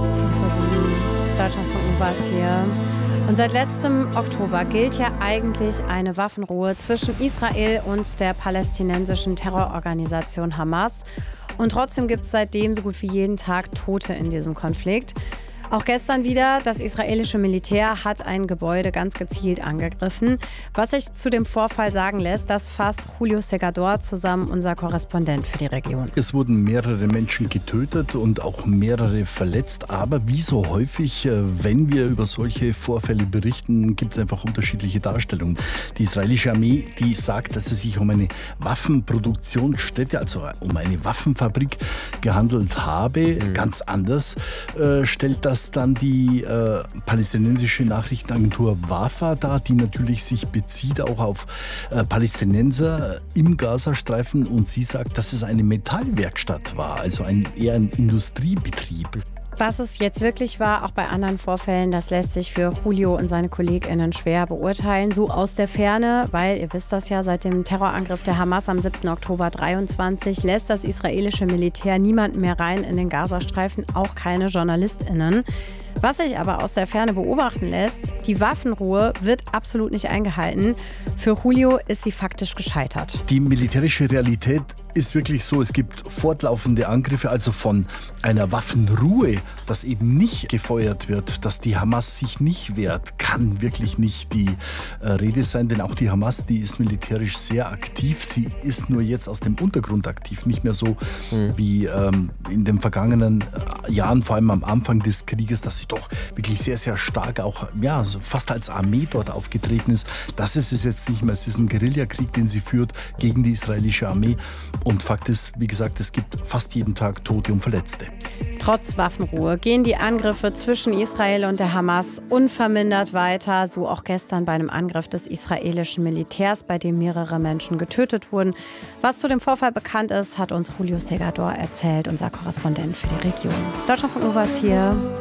10:07 Deutschlandfunk was hier. Und seit letztem Oktober gilt ja eigentlich eine Waffenruhe zwischen Israel und der palästinensischen Terrororganisation Hamas. Und trotzdem gibt es seitdem so gut wie jeden Tag Tote in diesem Konflikt. Auch gestern wieder, das israelische Militär hat ein Gebäude ganz gezielt angegriffen. Was sich zu dem Vorfall sagen lässt, das fasst Julio Segador zusammen, unser Korrespondent für die Region. Es wurden mehrere Menschen getötet und auch mehrere verletzt. Aber wie so häufig, wenn wir über solche Vorfälle berichten, gibt es einfach unterschiedliche Darstellungen. Die israelische Armee, die sagt, dass es sich um eine Waffenproduktionsstätte, also um eine Waffenfabrik gehandelt habe. Ganz anders stellt das dann die palästinensische Nachrichtenagentur Wafa dar, die natürlich sich bezieht auch auf Palästinenser im Gazastreifen, und sie sagt, dass es eine Metallwerkstatt war, also eher ein Industriebetrieb. Was es jetzt wirklich war, auch bei anderen Vorfällen, das lässt sich für Julio und seine KollegInnen schwer beurteilen. So aus der Ferne, weil, ihr wisst das ja, seit dem Terrorangriff der Hamas am 7. Oktober 23 lässt das israelische Militär niemanden mehr rein in den Gazastreifen, auch keine JournalistInnen. Was sich aber aus der Ferne beobachten lässt, die Waffenruhe wird absolut nicht eingehalten. Für Julio ist sie faktisch gescheitert. Die militärische Realität ist wirklich so, es gibt fortlaufende Angriffe, also von einer Waffenruhe, dass eben nicht gefeuert wird, dass die Hamas sich nicht wehrt, kann wirklich nicht die Rede sein, denn auch die Hamas, die ist militärisch sehr aktiv, sie ist nur jetzt aus dem Untergrund aktiv, nicht mehr so wie in den vergangenen Jahren, vor allem am Anfang des Krieges, dass sie doch wirklich sehr, sehr stark auch, ja, so fast als Armee dort aufgetreten ist. Das ist es jetzt nicht mehr, es ist ein Guerillakrieg, den sie führt gegen die israelische Armee. Und Fakt ist, wie gesagt, es gibt fast jeden Tag Tote und Verletzte. Trotz Waffenruhe gehen die Angriffe zwischen Israel und der Hamas unvermindert weiter. So auch gestern bei einem Angriff des israelischen Militärs, bei dem mehrere Menschen getötet wurden. Was zu dem Vorfall bekannt ist, hat uns Julio Segador erzählt, unser Korrespondent für die Region. Deutschlandfunk was hier.